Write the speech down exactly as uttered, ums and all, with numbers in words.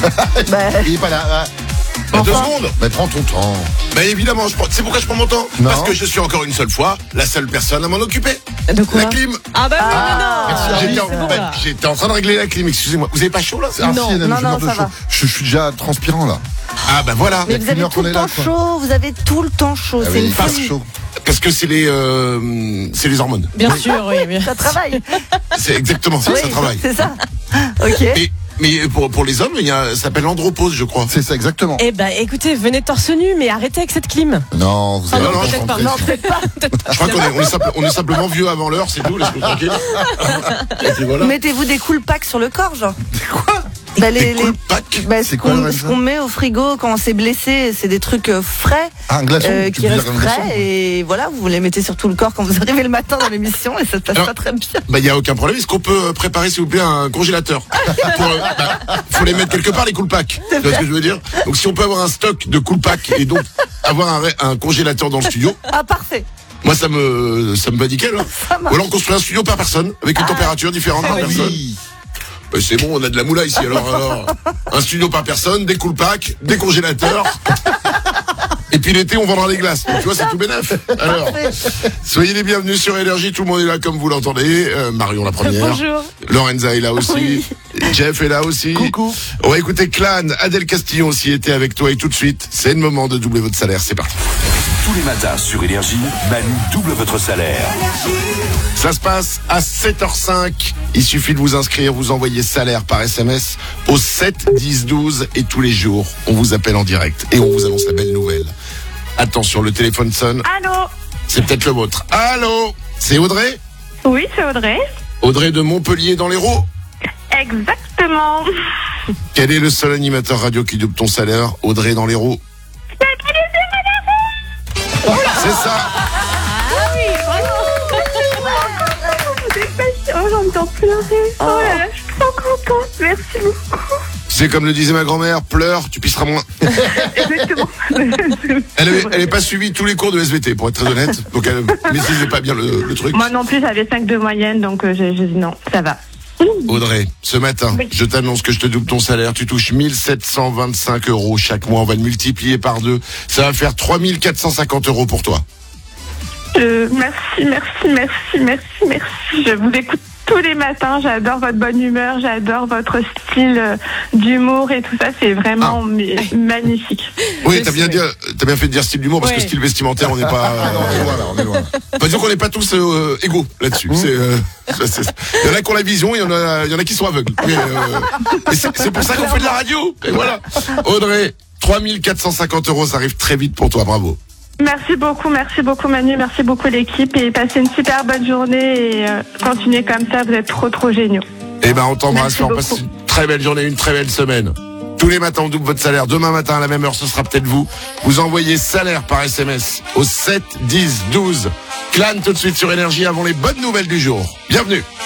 bah... Il est pas là. Ah. Bah, Enfin. Deux secondes. Mais prends ton temps. Mais évidemment, je prends... tu sais pourquoi je prends mon temps? Non. Parce que je suis encore une seule fois la seule personne à m'en occuper. De quoi? La clim. Ah bah oui, Ah, mais non. J'étais Oui, en... c'est bon, bah, là. j'étais en train de régler la clim, excusez-moi. Vous avez pas chaud là? Ah, Non. si, elle a Non, une non, journée de ça chaud. va. Je, je suis déjà transpirant là. Ah bah voilà. Mais La vous avez climeur tout qu'on le est là, temps quoi. chaud, vous avez tout le temps chaud, Ah c'est oui, une il passe folie. chaud. Parce que c'est les, euh, c'est les hormones. Bien sûr, oui. oui. Ça travaille. C'est exactement ça, Oui, ça travaille. c'est ça. Ok. Et, mais pour, pour les hommes, il y a, ça s'appelle l'andropause, je crois. C'est ça, exactement. Eh ben, écoutez, venez torse nu, mais arrêtez avec cette clim. Non, vous Ah allez non, vous non, peut-être pas. concentrer. Non, peut-être pas. Je crois qu'on est, on est, simple- on est simplement vieux avant l'heure, c'est tout, laisse-nous tranquille. Et puis voilà. Mettez-vous des cool packs sur le corps, genre. Quoi? Bah, les, Des les- cool packs. bah, ce C'est quoi, qu'on Lorenza ce qu'on met au frigo quand on s'est blessé, c'est des trucs euh, frais, Ah, un glaçon. euh, tu qui veux dire restent un glaçon frais, et voilà, vous les mettez sur tout le corps quand vous arrivez le matin dans l'émission, et ça se passe Alors, pas très bien. Bah, il y a aucun problème. Est-ce qu'on peut préparer, s'il vous plaît, un congélateur? Pour, euh, bah, faut les mettre quelque part, les cool packs. Tu vois ce que je veux dire? Donc, si on peut avoir un stock de cool packs et donc avoir un, ré- un congélateur dans le studio, Ah, parfait. moi, ça me, ça me va nickel, hein. Ça marche. Ou alors, on construit un studio par personne, avec une température différente par Ah personne. oui. Bah, c'est bon, on a de la moula ici, alors, alors. Un studio par personne, des cool packs, des congélateurs. Et puis l'été, on vendra des glaces. Donc, tu vois, c'est tout bénef. Alors, soyez les bienvenus sur Énergie. Tout le monde est là, comme vous l'entendez. Euh, Marion, la première. Bonjour. Lorenza est là aussi. Oui. Jeff est là aussi. Coucou. On va écouter Clan. Adèle Castillon aussi était avec toi. Et tout de suite, c'est le moment de doubler votre salaire. C'est parti. Tous les matins sur Énergie, Manu double votre salaire. Ça se passe à sept heures cinq. Il suffit de vous inscrire, vous envoyez salaire par S M S au sept dix douze et tous les jours, on vous appelle en direct et on vous annonce la belle nouvelle. Attention, le téléphone sonne. Allô? C'est peut-être le vôtre. Allô? C'est Audrey? Oui, c'est Audrey. Audrey de Montpellier dans l'Hérault. Exactement. Quel est le seul animateur radio qui double ton salaire? Audrey dans l'Hérault. C'est ça. Oh, j'ai envie d'en pleurer. Oh là là, je suis trop contente. Merci beaucoup. C'est comme le disait ma grand-mère, pleure, tu pisseras moins. Exactement. Elle avait- elle est pas suivi tous les cours de S V T, pour être très honnête. Donc elle maîtrisait pas bien le, le truc. Moi non plus, j'avais cinq de moyenne, donc euh, j'ai j'ai dit non, ça va. Audrey, ce matin, Oui. je t'annonce que je te double ton salaire. Tu touches mille sept cent vingt-cinq euros chaque mois. On va le multiplier par deux. Ça va faire trois mille quatre cent cinquante euros pour toi. Euh, merci, merci, merci, merci, merci. Je vous écoute tous les matins. J'adore votre bonne humeur, j'adore votre style euh, d'humour et tout ça. C'est vraiment mais, magnifique. Oui, Oui, t'as bien, c'est dit- t'as bien fait de dire style d'humour parce Ouais. que style vestimentaire, on n'est pas. Ah non, on est loin là, on est loin. Enfin, disons qu'on n'est pas tous euh, égaux là-dessus. C'est, euh, ça, c'est- il y en a qui ont la vision, il y en a, il y en a qui sont aveugles. Mais, euh, et c'est, c'est pour ça qu'on fait de la radio. Et voilà. Audrey, trois mille quatre cent cinquante euros, ça arrive très vite pour toi. Bravo. Merci beaucoup, merci beaucoup Manu, merci beaucoup l'équipe et passez une super bonne journée et euh, continuez comme ça, vous êtes trop trop géniaux. Eh ben, on t'embrasse. Merci On passe beaucoup. une très belle journée, une très belle semaine. Tous les matins, on double votre salaire. Demain matin, à la même heure, ce sera peut-être vous. Vous envoyez salaire par S M S au sept dix douze. Clan tout de suite sur Énergie avant les bonnes nouvelles du jour. Bienvenue.